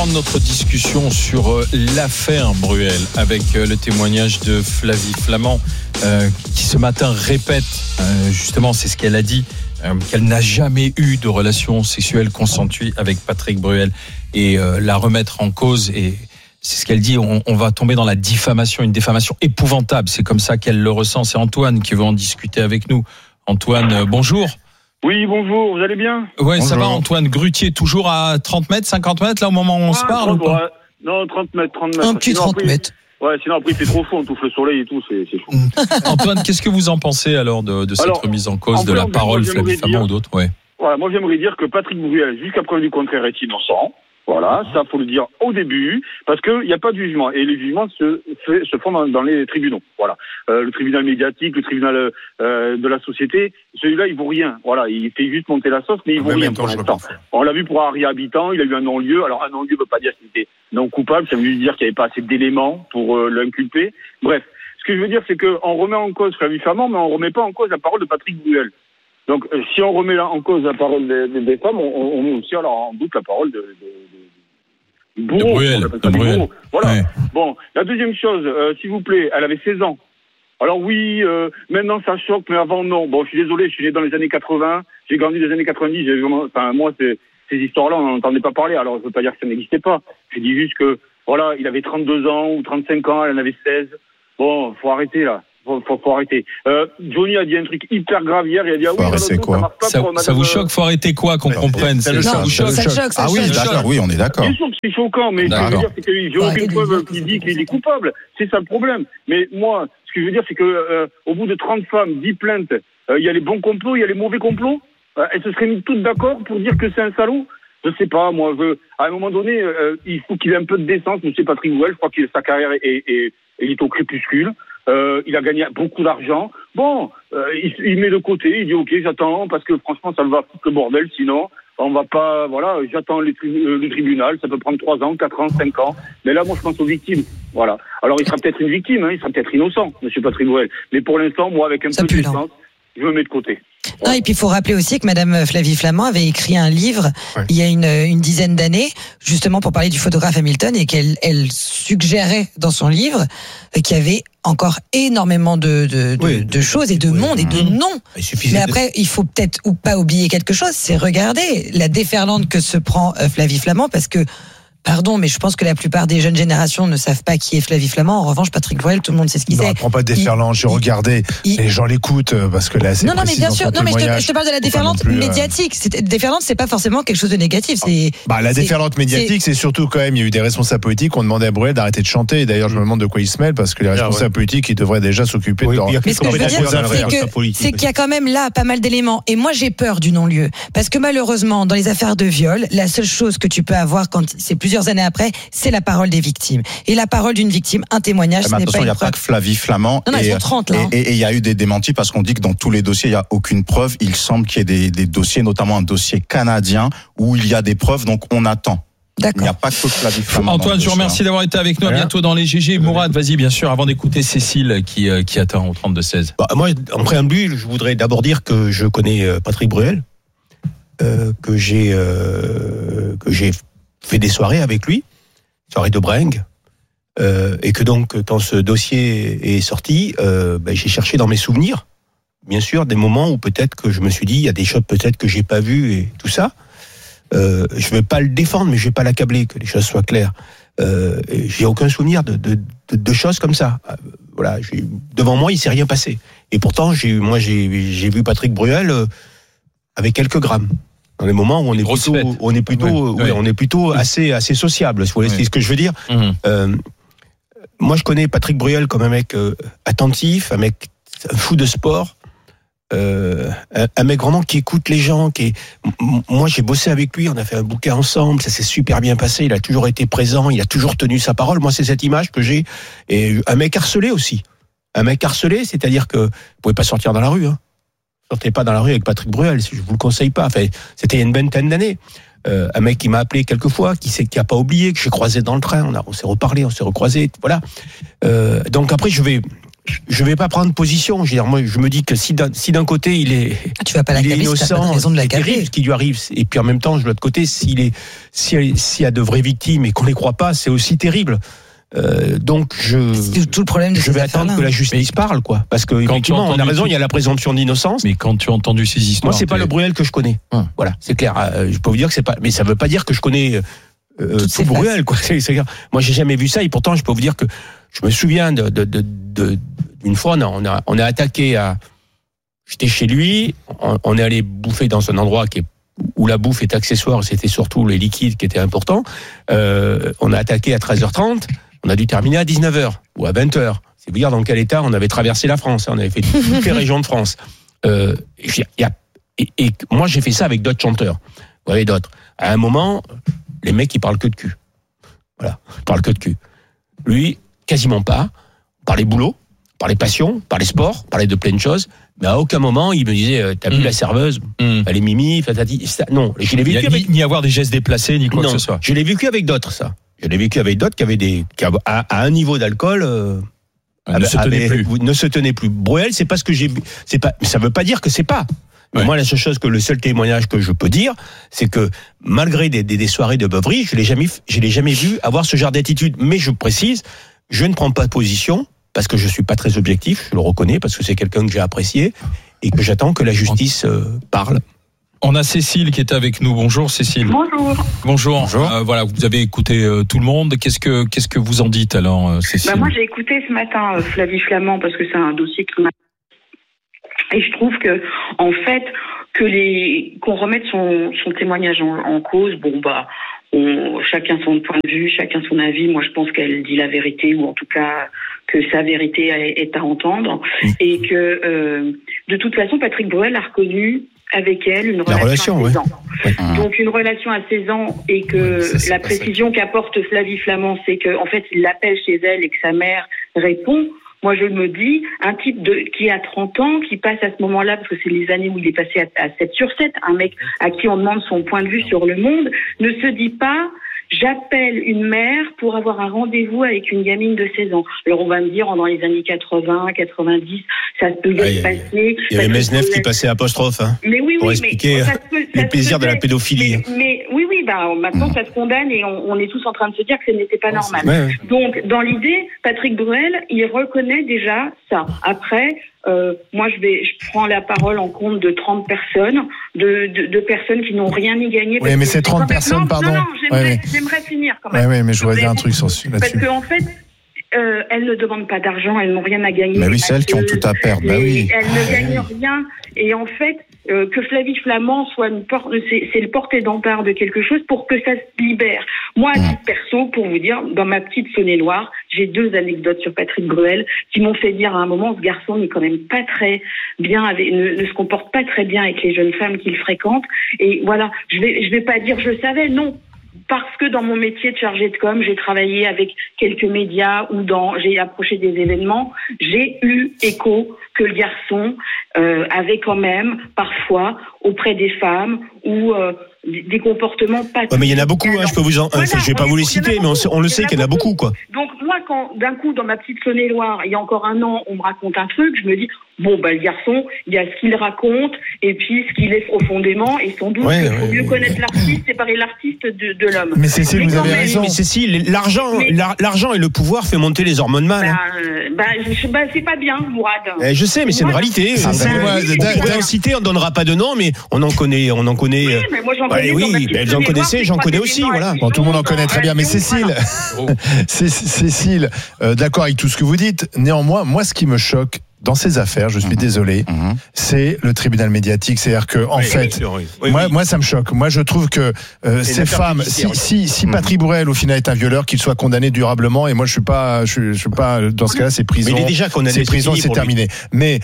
reprendre notre discussion sur l'affaire Bruel avec le témoignage de Flavie Flament qui ce matin répète, justement c'est ce qu'elle a dit, qu'elle n'a jamais eu de relation sexuelle consentie avec Patrick Bruel, et la remettre en cause, et c'est ce qu'elle dit, on va tomber dans la diffamation, une diffamation épouvantable, c'est comme ça qu'elle le ressent. C'est Antoine qui veut en discuter avec nous. Antoine, bonjour. Oui, bonjour, vous allez bien ? Ouais, bonjour. Ça va Antoine. Grutier, toujours à 30 mètres, 50 mètres, là au moment où on se parle 30, ouais. Non, 30 mètres. Un petit 30 mètres. Ouais, sinon après il fait trop chaud, on touche le soleil et tout, c'est chaud. Antoine, qu'est-ce que vous en pensez alors de cette remise en cause de la parole Flavie Flament ou d'autres ? Ouais. Voilà, moi j'aimerais dire que Patrick Bruel, jusqu'à preuve du contraire, est innocent. Voilà, ça faut le dire au début, parce qu'il n'y a pas de jugement, et les jugements se font dans les tribunaux. Voilà, le tribunal médiatique, le tribunal de la société, celui-là il vaut rien. Voilà, il fait juste monter la sauce, mais il vaut rien pour l'instant. On l'a vu pour Harry Habitant, il a eu un non-lieu. Alors un non-lieu ne veut pas dire qu'il était non coupable, ça veut juste dire qu'il n'y avait pas assez d'éléments pour l'inculper. Bref, ce que je veux dire, c'est qu'on remet en cause Flavie Flament, mais on ne remet pas en cause la parole de Patrick Bruel. Donc, si on remet en cause la parole des femmes, on met aussi alors en doute la parole de bourreau. De Bruel. Voilà. Ouais. Bon, la deuxième chose, s'il vous plaît, elle avait 16 ans. Alors oui, maintenant ça choque, mais avant non. Bon, je suis désolé, je suis né dans les années 80, j'ai grandi dans les années 90, moi, ces histoires-là, on n'en entendait pas parler. Alors, je ne veux pas dire que ça n'existait pas. Je dis juste que, voilà, il avait 32 ans ou 35 ans, elle en avait 16. Bon, faut arrêter, là. Faut arrêter. Johnny a dit un truc hyper grave hier. Il a dit ça vous choque? Faut arrêter quoi qu'on comprenne? Ça choque. Ah oui, d'accord. Oui, on est d'accord. Bien sûr que c'est choquant, mais ce que je veux dire, c'est que j'ai aucune preuve qui dit qu'il est coupable. C'est ça le problème. Mais moi, ce que je veux dire, c'est que au bout de 30 femmes, 10 plaintes, il y a les bons complots, il y a les mauvais complots. Elles se seraient mis toutes d'accord pour dire que c'est un salaud. Je sais pas, moi, à un moment donné, il faut qu'il ait un peu de décence. Monsieur Patrick Bruel, je crois que sa carrière est au crépuscule. Il a gagné beaucoup d'argent. Bon, il met de côté, il dit ok, j'attends, parce que franchement, ça va foutre le bordel, sinon, on va pas, voilà, j'attends le tribunal, ça peut prendre 3 ans, 4 ans, 5 ans. Mais là, moi, je pense aux victimes. Voilà. Alors, il sera peut-être une victime, il sera peut-être innocent, monsieur Patrick Bruel. Mais pour l'instant, moi, avec un peu de distance, je me mets de côté. Non, et puis il faut rappeler aussi que Madame Flavie Flament avait écrit un livre il y a une dizaine d'années, justement pour parler du photographe Hamilton, et qu'elle suggérait dans son livre qu'il y avait encore énormément de choses et de monde et de noms. Mais après, il faut peut-être ou pas oublier quelque chose, c'est regarder la déferlante que se prend Flavie Flament, parce que pardon, mais je pense que la plupart des jeunes générations ne savent pas qui est Flavie Flament. En revanche, Patrick Bruel, tout le monde sait ce qu'il c'est. Non, prends pas de déferlante. J'ai regardé. Les gens l'écoutent parce que là, c'est non, mais bien sûr. Non, mais je te parle de la déferlante médiatique. Déferlante, c'est pas forcément quelque chose de négatif. La déferlante médiatique, c'est surtout quand même. Il y a eu des responsables politiques qui ont demandé à Bruel d'arrêter de chanter. Et d'ailleurs, je me demande de quoi il se mêle, parce que les responsables politiques, ils devraient déjà s'occuper de leur. Mais ce que je veux dire, c'est qu'il y a quand même là pas mal d'éléments. Et moi, j'ai peur du non-lieu, parce que malheureusement, dans les affaires de viol, la seule chose que tu peux avoir quand c'est plusieurs années après, c'est la parole des victimes. Et la parole d'une victime, un témoignage, ce n'est pas une preuve. Il n'y a pas que Flavie Flament. Non, ils sont 30 là. Et il y a eu des démentis, parce qu'on dit que dans tous les dossiers, il n'y a aucune preuve. Il semble qu'il y ait des dossiers, notamment un dossier canadien, où il y a des preuves, donc on attend. D'accord. Il n'y a pas que Flavie Flament. Antoine, je vous remercie d'avoir été avec nous. À bientôt dans les GG. Mourad, vas-y, bien sûr, avant d'écouter Cécile qui attend au 32-16. Moi, en préambule, je voudrais d'abord dire que je connais Patrick Bruel, que j'ai fait des soirées avec lui, soirées de bringue, et que donc quand ce dossier est sorti, j'ai cherché dans mes souvenirs, bien sûr, des moments où peut-être que je me suis dit, il y a des choses peut-être que j'ai pas vues et tout ça. Je vais pas le défendre, mais je vais pas l'accabler, que les choses soient claires. J'ai aucun souvenir de choses comme ça. Voilà, devant moi, il s'est rien passé. Et pourtant, j'ai vu Patrick Bruel avec quelques grammes. Dans les moments où on est plutôt assez sociable. Vous voyez ce que je veux dire? Moi, je connais Patrick Bruel comme un mec attentif, un mec fou de sport, un mec vraiment qui écoute les gens. Moi, j'ai bossé avec lui, on a fait un bouquin ensemble, ça s'est super bien passé. Il a toujours été présent, il a toujours tenu sa parole. Moi, c'est cette image que j'ai. Et un mec harcelé aussi. Un mec harcelé, c'est-à-dire que vous pouvez pas sortir dans la rue. Sortez pas dans la rue avec Patrick Bruel, je vous le conseille pas. Enfin, c'était il y a une vingtaine d'années. Un mec qui m'a appelé quelques fois, qui a pas oublié, que j'ai croisé dans le train, on s'est reparlé, on s'est recroisé, voilà. Donc après, je vais je vais pas prendre position. Je veux dire, moi, je me dis que si d'un côté il est, tu vas pas il est innocent, c'est terrible ce qui lui arrive. Et puis en même temps, de l'autre côté, s'il y a de vraies victimes et qu'on les croit pas, c'est aussi terrible. Donc c'est tout le problème je vais attendre que la justice parle, quoi. Parce que effectivement, on a raison, il y a la présomption d'innocence. Mais quand tu as entendu ces histoires, moi, c'est pas le Bruel que je connais. Voilà, c'est clair. Je peux vous dire que c'est pas, mais ça veut pas dire que je connais tout Bruel, quoi. C'est clair. Moi, j'ai jamais vu ça, et pourtant, je peux vous dire que je me souviens d'une fois, on a attaqué j'étais chez lui, on est allé bouffer dans un endroit où la bouffe est accessoire, c'était surtout les liquides qui étaient importants. On a attaqué à 13h30, on a dû terminer à 19h ou à 20h. C'est vous dire dans quel état on avait traversé la France, on avait fait toutes les régions de France. Et moi, j'ai fait ça avec d'autres chanteurs. Vous voyez, d'autres. À un moment, les mecs, ils parlent que de cul. Voilà, ils parlent que de cul. Lui, quasiment pas. On parlait boulot, on parlait passion, on parlait sport, on parlait de plein de choses. Mais à aucun moment, il me disait, t'as vu la serveuse, elle est mimi, fatati. Non, je l'ai vécu ni avoir des gestes déplacés, ni quoi que ce soit. Je l'ai vécu avec d'autres, ça. Je l'ai vécu avec d'autres qui à un niveau d'alcool, ne se tenaient plus. Bruel, c'est pas ce que j'ai vu. Ça veut pas dire que c'est pas. Mais moi, le seul témoignage que je peux dire, c'est que malgré des soirées de beuverie, je l'ai jamais vu avoir ce genre d'attitude. Mais je précise, je ne prends pas de position parce que je suis pas très objectif. Je le reconnais parce que c'est quelqu'un que j'ai apprécié et que j'attends que la justice parle. On a Cécile qui est avec nous. Bonjour Cécile. Bonjour. Voilà, vous avez écouté tout le monde. Qu'est-ce que vous en dites alors, Cécile ? Moi, j'ai écouté ce matin Flavie Flamand parce que c'est un dossier qui m'a... Et je trouve que, en fait, qu'on remette son témoignage en cause, chacun son point de vue, chacun son avis. Moi, je pense qu'elle dit la vérité, ou en tout cas que sa vérité est à entendre, et que de toute façon, Patrick Bruel a reconnu avec elle une relation à 16 ans. Ouais. Donc une relation à 16 ans, et que la précision qu'apporte Flavie Flamand, c'est que en fait il l'appelle chez elle et que sa mère répond. Moi, je me dis, un type qui a 30 ans, qui passe à ce moment-là, parce que c'est les années où il est passé à 7/7, un mec à qui on demande son point de vue sur le monde, ne se dit pas, j'appelle une mère pour avoir un rendez-vous avec une gamine de 16 ans. Alors, on va me dire, dans les années 80, 90, ça peut se passer. Il y avait Mesnev qui passait apostrophe, mais oui, pour expliquer le plaisir de la pédophilie. Mais oui, maintenant, ça se condamne et on est tous en train de se dire que ce n'était pas normal. Ouais. Donc, dans l'idée, Patrick Bruel, il reconnaît déjà ça. Après, moi, je prends la parole en compte de 30 personnes, de personnes qui n'ont rien y gagné. Oui, mais c'est 30 personnes, pardon. Non, j'aimerais finir quand même. Oui, mais je voudrais dire un truc là-dessus. Parce qu'en fait, elles ne demandent pas d'argent, elles n'ont rien à gagner. Mais oui, c'est elles qui ont tout à perdre. Elles ne gagnent rien. Et en fait, que Flavie Flamand soit c'est le porte-étendard de quelque chose pour que ça se libère. Moi, à titre perso, pour vous dire, dans ma petite Saône-et-Loire, j'ai 2 anecdotes sur Patrick Bruel qui m'ont fait dire à un moment, ce garçon n'est quand même pas très bien, ne se comporte pas très bien avec les jeunes femmes qu'il fréquente. Et voilà, je vais pas dire je savais, non. Parce que dans mon métier de chargé de com, j'ai travaillé avec quelques médias ou j'ai approché des événements, j'ai eu écho que le garçon avait quand même parfois auprès des femmes ou des comportements pas. Mais il y en a beaucoup, je peux je vais pas vous les citer, mais on le sait qu'il y en a beaucoup, quoi. Donc moi, quand d'un coup dans ma petite Saône-et-Loire, il y a encore un an, on me raconte un truc, je me dis le garçon, il y a ce qu'il raconte et puis ce qu'il est profondément, et sans doute qu'il faut mieux connaître l'artiste, séparer l'artiste de l'homme. Mais Cécile, vous avez raison. Mais Cécile, l'argent et le pouvoir fait monter les hormones mâles. C'est pas bien, Mourad. Je sais, mais c'est une réalité. On pourrait en citer, on donnera pas de nom, mais on en connaît. Oui, mais moi j'en connais. Vous en connaissez, j'en connais aussi, voilà. Bon, tout le monde en connaît très bien, mais Cécile, d'accord avec tout ce que vous dites. Néanmoins, moi, ce qui me choque dans ces affaires, je suis désolé, c'est le tribunal médiatique. C'est-à-dire que, en fait, moi, ça me choque. Moi, je trouve que ces femmes, si Patrick Bruel au final est un violeur, qu'il soit condamné durablement. Et moi, je suis pas dans ce cas-là, c'est prison. Mais il est déjà condamné. C'est prison, c'est terminé. Mais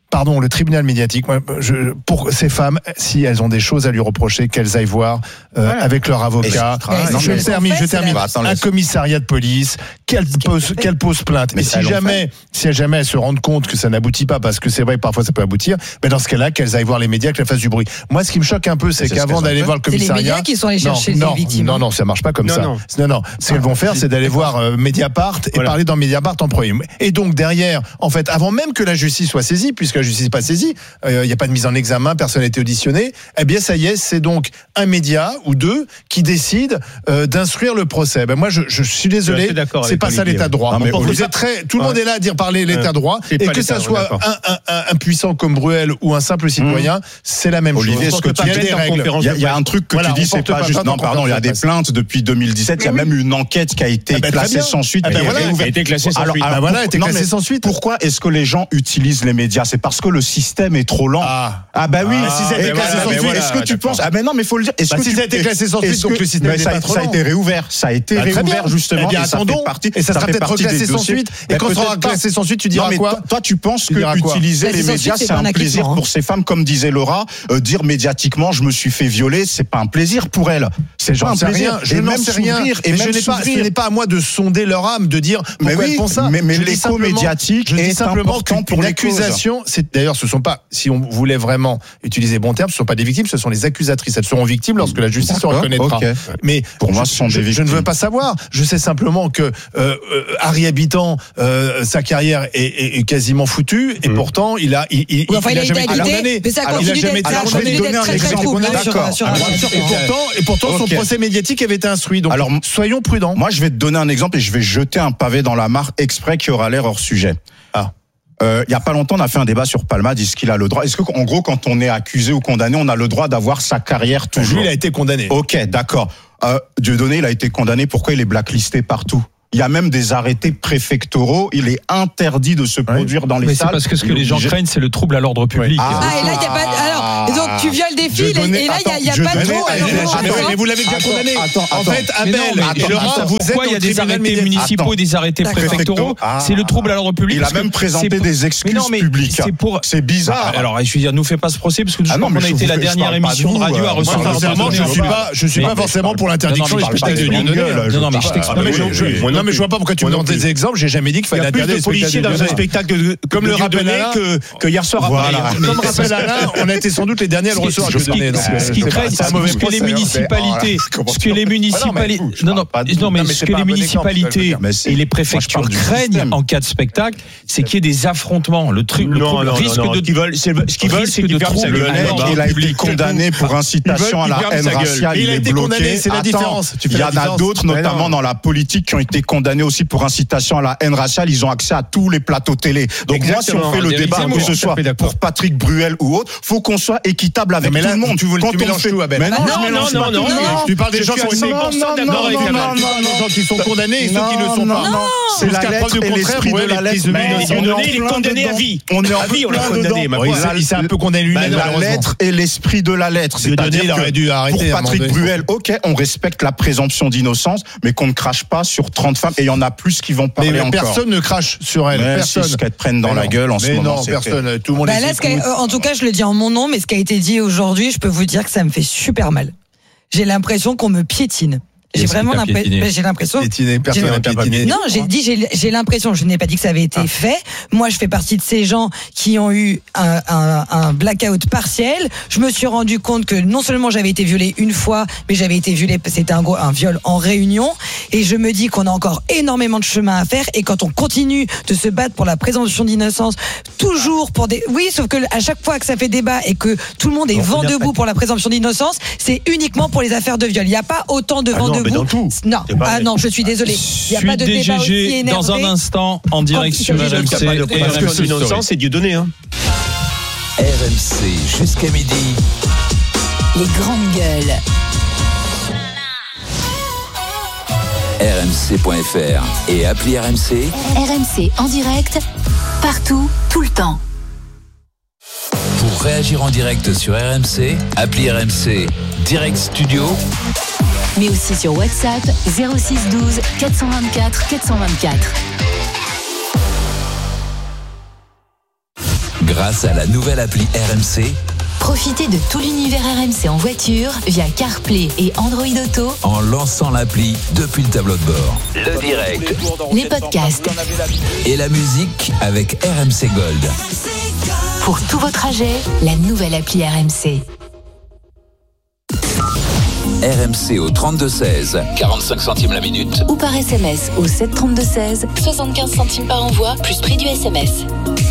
pardon, le tribunal médiatique, moi, pour ces femmes, si elles ont des choses à lui reprocher, qu'elles aillent voir avec leur avocat. Je termine. Un commissariat de police, qu'elle pose plainte. Mais et si jamais elles se rendent compte que ça n'aboutit pas, parce que c'est vrai, parfois ça peut aboutir, ben dans ce cas-là, qu'elles aillent voir les médias, qu'elles fassent du bruit. Moi, ce qui me choque un peu, c'est qu'avant d'aller voir le commissariat, c'est les médias qui sont allés chercher les victimes. Non, ça marche pas comme ça. Non. Ce qu'elles vont faire, c'est d'aller voir Mediapart et parler dans Mediapart en premier. Et donc derrière, en fait, avant même que la justice soit saisie, puisque la justice n'est pas saisie, il n'y a pas de mise en examen, personne n'a été auditionné. Eh bien, ça y est, c'est donc un média ou deux qui décident d'instruire le procès. Ben moi, je suis désolé, c'est pas ça l'état de droit. Non, mais vous êtes tout le monde est là à dire parler l'état de droit, et que ça soit un puissant comme Bruel ou un simple citoyen, c'est la même chose. Olivier, ce que tu dis, il y a un truc que tu dis, c'est pas juste. Non, pardon, il y a des plaintes depuis 2017. Il y a même une enquête qui a été classée sans suite. Elle a été classée sans suite. Elle a été classée sans suite. Pourquoi est-ce que les gens utilisent les médias? C'est parce que le système est trop lent. Ah bah oui, si ça a été classé sans suite, est-ce que tu penses? Ah mais non, mais faut le dire. Est-ce que si ça a été classé sans suite, donc le système n'est pas trop lent. Ça a été réouvert. Ça a été réouvert justement. Eh bien, attendons. Et ça sera peut-être reclassé sans suite. Et quand ça sera classé sans suite, tu diras quoi? Toi, tu penses que utiliser les médias, c'est un plaisir pour ces femmes, comme disait Laura, dire médiatiquement, je me suis fait violer, c'est pas un plaisir pour elles. C'est genre un plaisir. Je n'en sais rien. Et ce n'est pas à moi de sonder leur âme, de dire pourquoi elles font ça. Mais l'écho médiatique est important pour l'accusation. D'ailleurs, ce sont pas, si on voulait vraiment utiliser bon terme, ce ne sont pas des victimes, ce sont les accusatrices. Elles seront victimes lorsque la justice se reconnaîtra. Mais pour moi, ce sont des victimes. Je ne veux pas savoir. Je sais simplement que Harry Habitant, sa carrière est quasiment foutue, et pourtant il a jamais été condamné. Mais ça continue d'être très très fou. Et pourtant son procès médiatique avait été instruit. Donc soyons prudents. Moi, je vais te donner un exemple et je vais jeter un pavé dans la mare exprès qui aura l'air hors sujet. Il y a pas longtemps, on a fait un débat sur Palmade. Est-ce qu'il a le droit? Est-ce que, en gros, quand on est accusé ou condamné, on a le droit d'avoir sa carrière toujours? Lui, il a été condamné. Ok, d'accord. Dieudonné, il a été condamné. Pourquoi il est blacklisté partout? Il y a même des arrêtés préfectoraux. Il est interdit de se produire dans les salles. C'est parce que ce que les gens craignent, c'est le trouble à l'ordre public. Et là, il n'y a pas. Alors, donc tu violes des filles, et là, il n'y a pas de droit. Mais vous l'avez déjà condamné. En fait, Abel et Laurent, vous êtes pourquoi il y a des arrêtés municipaux et des arrêtés préfectoraux? C'est le trouble à l'ordre public. Il a même présenté des excuses publiques. C'est bizarre. Alors, je veux dire, nous fait pas se procès parce que je crois qu'on a été la dernière émission de radio à recevoir. Je suis pas forcément pour l'interdiction des spectacles de Dieudonné. Non, mais je t'explique. Non, mais je vois pas pourquoi tu me donnes des exemples. J'ai jamais dit qu'il fallait interdire les policiers dans un spectacle comme le rappelle que hier soir à Paris. Comme rappelle Alain, on a été sans doute les derniers à le recevoir. Ce qui craignent, c'est que les municipalités, et les préfectures craignent en cas de spectacle, c'est qu'il y ait des affrontements. Le risque de ce qu'ils veulent, c'est que il a été condamné pour incitation à la haine raciale. Il est bloqué. C'est la différence. Il y en a d'autres, notamment dans la politique, qui ont été condamnés aussi pour incitation à la haine raciale. Ils ont accès à tous les plateaux télé. Donc moi, si on fait le débat, que ce soit pour Patrick Bruel ou autre, faut qu'on soit équitable avec tout le monde. Tu mélanges tout, Abel. Non. Tu parles des gens qui sont gens qui sont condamnés et ceux qui ne sont pas. C'est la lettre et l'esprit de la lettre. Il est condamné à vie. On est en vie, on l'a condamné. Il s'est un peu condamné lui-même. La lettre et l'esprit de la lettre. C'est-à-dire que pour Patrick Bruel, ok, on respecte la présomption d'innocence, mais qu'on ne crache pas sur 30 femmes. Et il y en a plus qui vont parler encore. Personne ne crache sur elle. Personne. C'est ce qu'elles prennent dans la gueule en ce moment. Non, personne. Tout le monde en tout cas, je le dis en mon nom, mais ce qui a été dit aujourd'hui, je peux vous dire que ça me fait super mal. J'ai l'impression qu'on me piétine. J'ai vraiment l'impression. Non, j'ai l'impression, je n'ai pas dit que ça avait été fait. Moi, je fais partie de ces gens qui ont eu un blackout partiel. Je me suis rendu compte que non seulement j'avais été violée une fois, mais j'avais été violée, c'était un viol en réunion. Et je me dis qu'on a encore énormément de chemin à faire. Et quand on continue de se battre pour la présomption d'innocence, toujours pour des, oui, sauf que à chaque fois que ça fait débat et que tout le monde est vent debout pour la présomption d'innocence, c'est uniquement pour les affaires de viol. Il n'y a pas autant de vent debout. Dans tout. Non, je suis désolé. Il n'y a pas de débat aussi énervé. Dans un instant, en direct sur RMC. Parce que l'innocence, c'est Dieudonné. RMC jusqu'à midi. Les grandes gueules. RMC.fr et appli RMC. RMC en direct, partout, tout le temps. Pour réagir en direct sur RMC, appli RMC Direct Studio. Mais aussi sur WhatsApp 06 12 424 424. Grâce à la nouvelle appli RMC, Profitez de tout l'univers RMC en voiture via CarPlay et Android Auto en lançant l'appli depuis le tableau de bord. Le direct, les podcasts et la musique avec RMC Gold. Pour tous vos trajets, la nouvelle appli RMC. RMC au 32-16, 45 centimes la minute. Ou par SMS au 732-16, 75 centimes par envoi, plus prix du SMS.